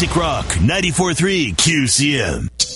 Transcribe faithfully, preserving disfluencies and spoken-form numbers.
Classic Rock ninety-four point three Q C M.